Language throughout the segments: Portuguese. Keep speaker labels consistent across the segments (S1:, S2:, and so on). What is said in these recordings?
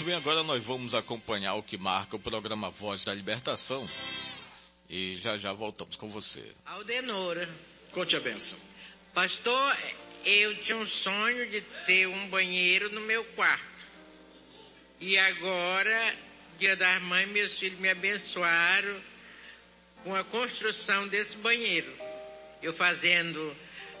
S1: bem, agora nós vamos acompanhar o que marca o programa Voz da Libertação. E já voltamos com você.
S2: Aldenora.
S3: Conte a bênção.
S2: Pastor, eu tinha um sonho de ter um banheiro no meu quarto. E agora, Dia das Mães, meus filhos me abençoaram com a construção desse banheiro. Eu fazendo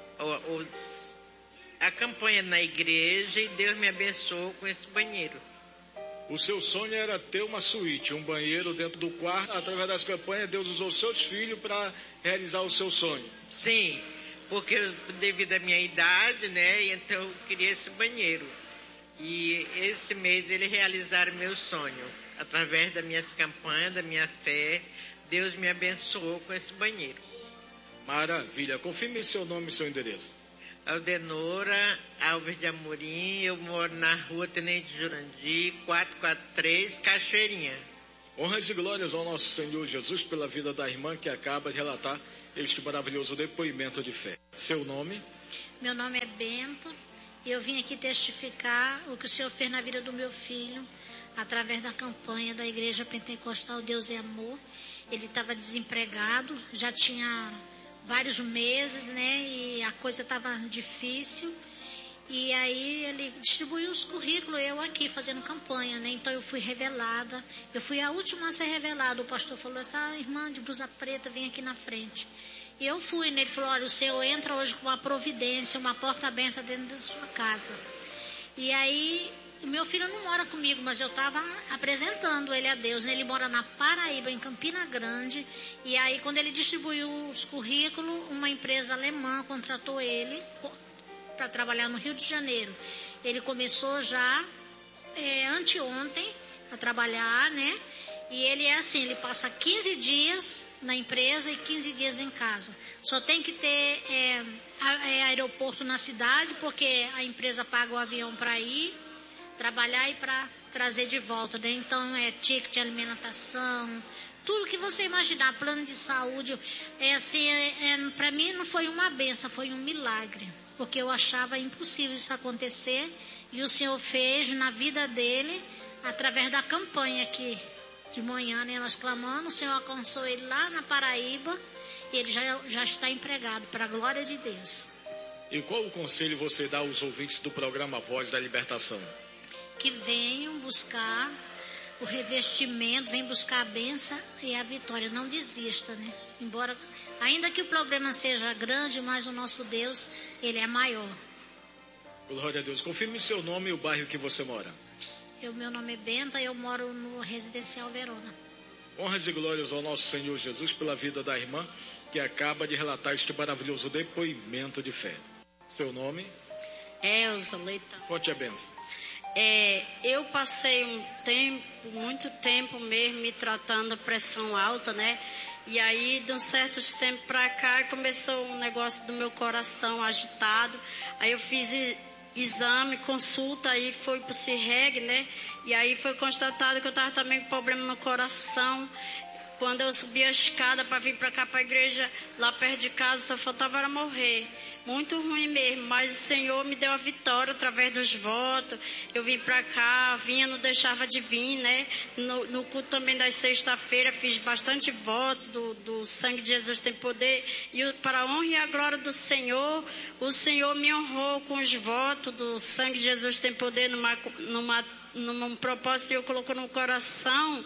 S2: a campanha na igreja e Deus me abençoou com esse banheiro.
S3: O seu sonho era ter uma suíte, um banheiro dentro do quarto. Através das campanhas, Deus usou seus filhos para realizar o seu sonho.
S2: Sim, porque devido à minha idade, né, então eu queria esse banheiro. E esse mês eles realizaram meu sonho. Através das minhas campanhas, da minha fé, Deus me abençoou com esse banheiro.
S3: Maravilha. Confirme seu nome e seu endereço.
S2: Aldenora Alves de Amorim, eu moro na rua Tenente Jurandir, 443, Cachoeirinha.
S3: Honras e glórias ao nosso Senhor Jesus pela vida da irmã que acaba de relatar este maravilhoso depoimento de fé. Seu nome?
S4: Meu nome é Bento e eu vim aqui testificar o que o Senhor fez na vida do meu filho através da campanha da Igreja Pentecostal Deus é Amor. Ele estava desempregado, já tinha vários meses, né, e a coisa estava difícil, e aí ele distribuiu os currículos, eu aqui fazendo campanha, né, então eu fui revelada, eu fui a última a ser revelada. O pastor falou, essa irmã de blusa preta vem aqui na frente, e eu fui, né, ele falou, olha, o Senhor entra hoje com uma providência, uma porta aberta dentro da sua casa. E aí o meu filho não mora comigo, mas eu estava apresentando ele a Deus, né? Ele mora na Paraíba, em Campina Grande. E aí, quando ele distribuiu os currículos, uma empresa alemã contratou ele para trabalhar no Rio de Janeiro. Ele começou já anteontem a trabalhar, né? E ele é assim, ele passa 15 dias na empresa e 15 dias em casa. Só tem que ter aeroporto na cidade, porque a empresa paga o avião para ir trabalhar e para trazer de volta, né? Então ticket de alimentação, tudo que você imaginar, plano de saúde, para mim não foi uma benção, foi um milagre, porque eu achava impossível isso acontecer, e o Senhor fez na vida dele, através da campanha aqui de manhã, né, nós clamamos, o Senhor alcançou ele lá na Paraíba, e ele já está empregado, para a glória de Deus.
S3: E qual o conselho você dá aos ouvintes do programa Voz da Libertação?
S4: Que venham buscar o revestimento, venham buscar a bênção e a vitória. Não desista, né? Ainda que o problema seja grande, mas o nosso Deus, Ele é maior.
S3: Glória a Deus. Confirme seu nome e o bairro que você mora.
S4: Meu nome é Benta e eu moro no Residencial Verona.
S3: Honras e glórias ao nosso Senhor Jesus pela vida da irmã que acaba de relatar este maravilhoso depoimento de fé. Seu nome?
S5: Elza Leitão.
S3: Conte a bênção.
S5: Eu passei muito tempo mesmo me tratando da pressão alta, né? E aí, de um certo tempo pra cá, começou um negócio do meu coração agitado. Aí eu fiz exame, consulta, aí foi pro CIRREG, né? E aí foi constatado que eu tava também com problema no coração. Quando eu subi a escada para vir para cá para a igreja, lá perto de casa, só faltava era morrer. Muito ruim mesmo, mas o Senhor me deu a vitória através dos votos. Eu vim para cá, não deixava de vir, né? No culto também das sexta-feira, fiz bastante voto do sangue de Jesus tem poder. E para a honra e a glória do Senhor, o Senhor me honrou com os votos do sangue de Jesus tem poder num propósito, eu colocou no coração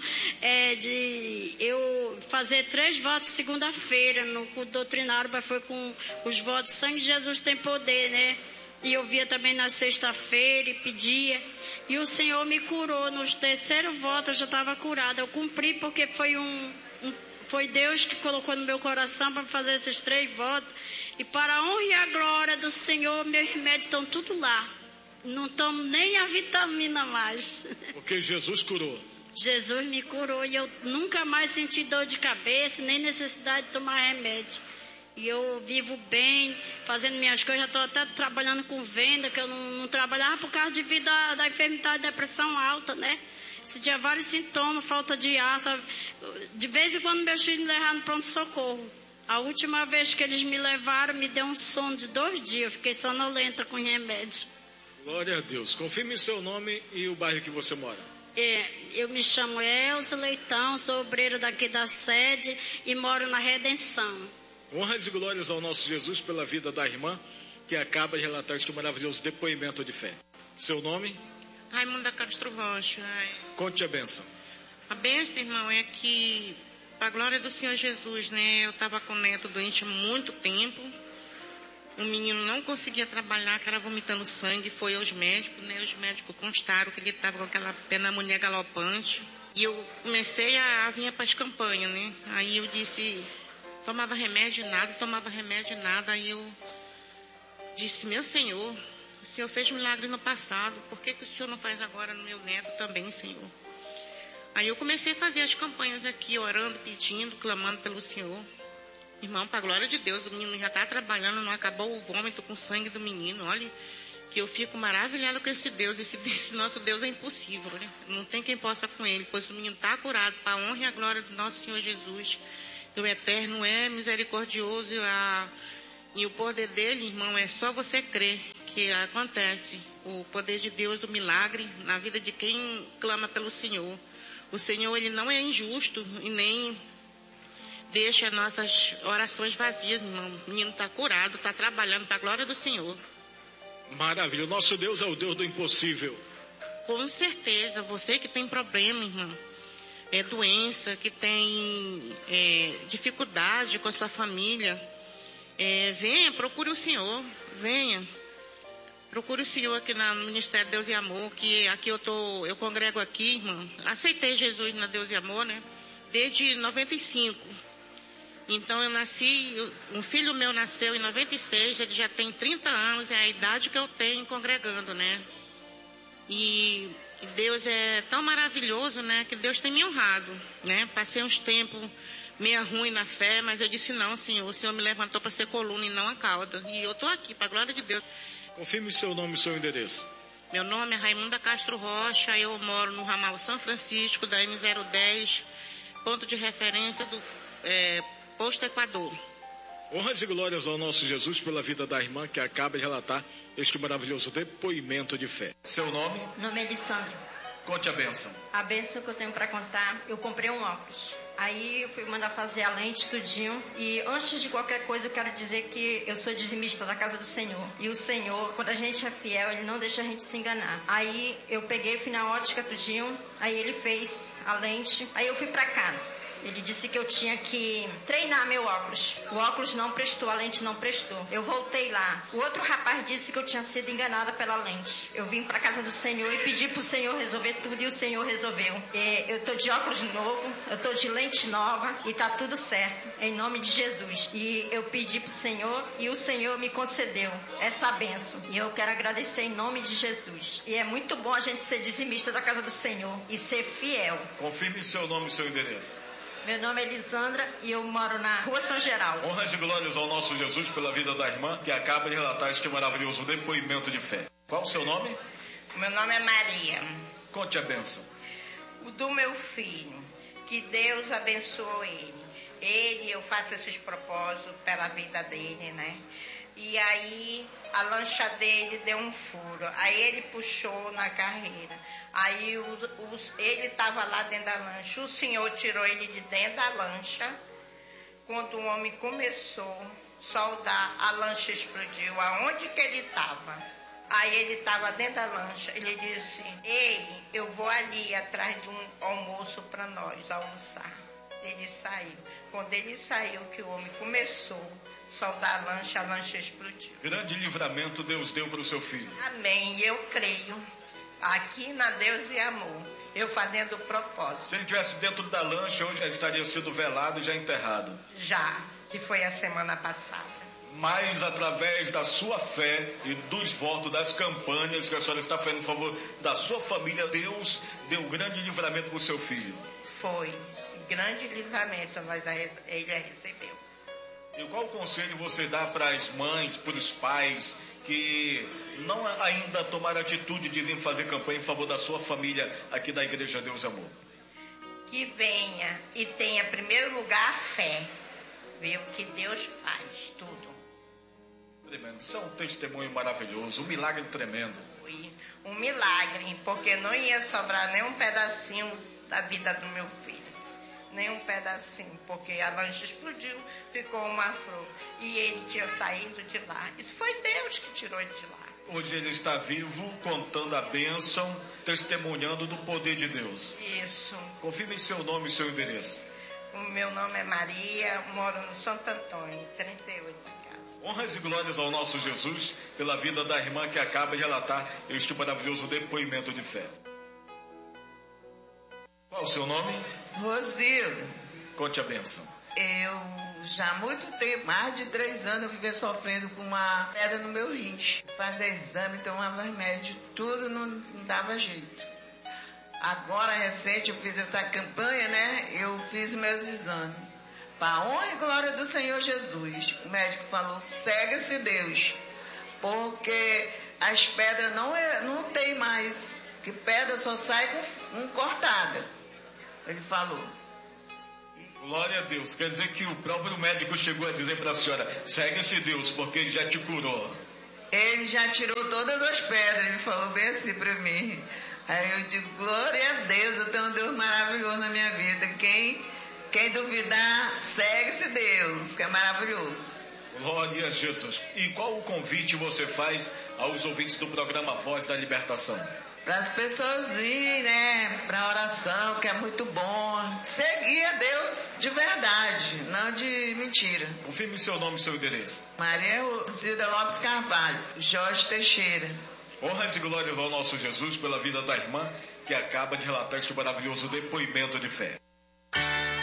S5: de eu fazer 3 votos segunda-feira no culto doutrinário, mas foi com os votos sangue de Jesus tem poder, né? E eu via também na sexta-feira e pedia, e o Senhor me curou. No 3º voto eu já estava curada, eu cumpri porque foi Deus que colocou no meu coração para fazer esses 3 votos, e para a honra e a glória do Senhor, meus remédios estão tudo lá. Não tomo nem a vitamina mais.
S3: Porque Jesus curou.
S5: Jesus me curou e eu nunca mais senti dor de cabeça, nem necessidade de tomar remédio. E eu vivo bem, fazendo minhas coisas. Já estou até trabalhando com venda, que eu não trabalhava por causa da enfermidade de pressão alta, né? Sentia vários sintomas, falta de ar. Sabe? De vez em quando meus filhos me levaram no pronto-socorro. A última vez que eles me levaram, me deu um sono de 2 dias. Eu fiquei sonolenta com remédio.
S3: Glória a Deus. Confirme seu nome e o bairro que você mora.
S5: Eu me chamo Elza Leitão, sou obreira daqui da sede e moro na Redenção.
S3: Honras e glórias ao nosso Jesus pela vida da irmã que acaba de relatar este maravilhoso depoimento de fé. Seu nome?
S2: Raimunda Castro Rocha.
S3: Conte a bênção.
S2: A bênção, irmão, é que, para a glória do Senhor Jesus, né? Eu estava com o neto doente há muito tempo. O menino não conseguia trabalhar, que era vomitando sangue, foi aos médicos, né? Os médicos constaram que ele estava com aquela pneumonia galopante. E eu comecei a vir para as campanhas, né? Aí eu disse, tomava remédio e nada. Aí eu disse, meu Senhor, o Senhor fez milagre no passado, por que o Senhor não faz agora no meu neto também, Senhor? Aí eu comecei a fazer as campanhas aqui, orando, pedindo, clamando pelo Senhor. Irmão, para a glória de Deus, o menino já está trabalhando, não acabou o vômito com o sangue do menino. Olha, que eu fico maravilhada com esse Deus. Esse nosso Deus é impossível, né? Não tem quem possa com ele, pois o menino está curado para a honra e a glória do nosso Senhor Jesus. Que o Eterno é misericordioso e o poder dele, irmão, é só você crer que acontece. O poder de Deus do milagre na vida de quem clama pelo Senhor. O Senhor, ele não é injusto e nem deixa nossas orações vazias, irmão. O menino está curado, está trabalhando para a glória do Senhor.
S3: Maravilha. O nosso Deus é o Deus do impossível.
S2: Com certeza. Você que tem problema, irmão, doença, que tem dificuldade com a sua família, venha, procure o Senhor. Venha. Procure o Senhor aqui no Ministério Deus e Amor, que aqui eu congrego aqui, irmão. Aceitei Jesus na Deus e Amor, né? Desde 95. Então eu nasci, um filho meu nasceu em 96, ele já tem 30 anos, é a idade que eu tenho congregando, né? E Deus é tão maravilhoso, né? Que Deus tem me honrado, né? Passei uns tempos meio ruim na fé, mas eu disse não, Senhor. O Senhor me levantou para ser coluna e não a cauda. E eu estou aqui, para a glória de Deus.
S3: Confirme o seu nome e o seu endereço.
S2: Meu nome é Raimunda Castro Rocha, eu moro no ramal São Francisco, da M010, ponto de referência do Posto Equador.
S3: Honras e glórias ao nosso Jesus pela vida da irmã que acaba de relatar este maravilhoso depoimento de fé. Seu nome?
S6: Meu nome é Alessandra.
S3: Conte a bênção.
S6: A bênção que eu tenho para contar, eu comprei um óculos. Aí eu fui mandar fazer a lente, tudinho. E antes de qualquer coisa, eu quero dizer que eu sou dizimista da casa do Senhor. E o Senhor, quando a gente é fiel, Ele não deixa a gente se enganar. Aí eu peguei, fui na ótica, tudinho. Aí ele fez a lente. Aí eu fui para casa. Ele disse que eu tinha que treinar meu óculos. O óculos não prestou, a lente não prestou. Eu voltei lá. O outro rapaz disse que eu tinha sido enganada pela lente. Eu vim para casa do Senhor e pedi para o Senhor resolver tudo e o Senhor resolveu. Eu estou de óculos novo, eu estou de lente nova e está tudo certo, em nome de Jesus. E eu pedi para o Senhor e o Senhor me concedeu essa bênção. E eu quero agradecer em nome de Jesus. E é muito bom a gente ser dizimista da casa do Senhor e ser fiel.
S3: Confirme seu nome e seu endereço.
S6: Meu nome é Elisandra e eu moro na Rua São Geraldo.
S3: Honras e glórias ao nosso Jesus pela vida da irmã que acaba de relatar este maravilhoso depoimento de fé. Qual o seu nome?
S7: Meu nome é Maria.
S3: Conte a bênção.
S7: O do meu filho. Que Deus abençoe ele. Eu faço esses propósitos pela vida dele, né? E aí a lancha dele deu um furo. Aí ele puxou na carreira. Aí ele estava lá dentro da lancha. O Senhor tirou ele de dentro da lancha. Quando o homem começou a soldar, a lancha explodiu. Aonde que ele estava? Aí ele estava dentro da lancha. Ele disse, ei, eu vou ali atrás de um almoço para nós almoçar. Ele saiu. Quando ele saiu, que o homem começou a soldar a lancha explodiu.
S3: Grande livramento Deus deu para o seu filho.
S7: Amém, eu creio. Aqui na Deus e Amor, eu fazendo o propósito.
S3: Se ele estivesse dentro da lancha, hoje já estaria sido velado e já enterrado.
S7: Já, que foi a semana passada.
S3: Mas através da sua fé e dos votos, das campanhas que a senhora está fazendo em favor da sua família, Deus deu grande livramento para o seu filho.
S7: Foi, grande livramento, ele recebeu.
S3: E qual conselho você dá para as mães, para os pais que não ainda tomaram atitude de vir fazer campanha em favor da sua família aqui da Igreja Deus e Amor?
S7: Que venha e tenha, em primeiro lugar, a fé. Ver o que Deus faz, tudo.
S3: Tremendo. Isso é um testemunho maravilhoso, um milagre tremendo.
S7: um milagre, porque não ia sobrar nem um pedacinho da vida do meu filho. Nem um pedacinho, porque a lancha explodiu, ficou uma flor. E ele tinha saído de lá. Isso foi Deus que tirou ele de lá.
S3: Hoje ele está vivo, contando a bênção, testemunhando do poder de Deus.
S7: Isso.
S3: Confirme seu nome e seu endereço.
S7: O meu nome é Maria, moro no Santo Antônio, 38 da casa.
S3: Honras e glórias ao nosso Jesus pela vida da irmã que acaba de relatar este maravilhoso depoimento de fé. Qual o seu nome?
S8: Rosilda.
S3: Conte a bênção.
S8: Eu já há muito tempo, mais de 3 anos, eu vivia sofrendo com uma pedra no meu rins. Fazia exame, tomava remédio, tudo não dava jeito. Agora, recente, eu fiz essa campanha, né? Eu fiz meus exames. Para a honra e glória do Senhor Jesus. O médico falou, segue-se Deus. Porque as pedras não tem mais. Que pedra só sai com cortada. Ele falou.
S3: Glória a Deus. Quer dizer que o próprio médico chegou a dizer para a senhora, segue-se Deus, porque ele já te curou.
S8: Ele já tirou todas as pedras. Ele falou bem assim para mim. Aí eu digo, glória a Deus, eu tenho um Deus maravilhoso na minha vida. Quem duvidar, segue-se Deus, que é maravilhoso.
S3: Glória a Jesus. E qual o convite você faz aos ouvintes do programa Voz da Libertação?
S8: Para as pessoas virem, né, para a oração, que é muito bom. Seguir a Deus de verdade, não de mentira.
S3: Confirme seu nome e seu endereço.
S8: Maria Zilda Lopes Carvalho, Jorge Teixeira.
S3: Honras e glórias ao nosso Jesus pela vida da irmã que acaba de relatar este maravilhoso depoimento de fé.